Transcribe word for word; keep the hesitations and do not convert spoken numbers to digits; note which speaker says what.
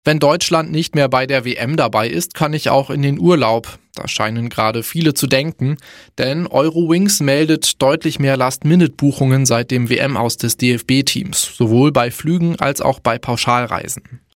Speaker 1: Wenn Deutschland nicht mehr bei der W M dabei ist, kann ich auch in den Urlaub. Da scheinen gerade viele zu denken, denn Eurowings meldet deutlich mehr Last-Minute-Buchungen seit dem W M-Aus des D F B-Teams, sowohl bei Flügen als auch bei Pauschalreisen.